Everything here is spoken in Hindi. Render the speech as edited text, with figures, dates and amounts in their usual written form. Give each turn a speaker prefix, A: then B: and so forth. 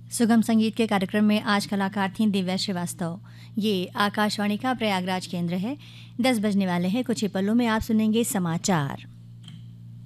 A: सुगम संगीत के कार्यक्रम में आज कलाकार थीं दिव्या श्रीवास्तव। ये आकाशवाणी का प्रयागराज केंद्र है। 10 बजने वाले हैं, कुछ ही पलों में आप सुनेंगे समाचार।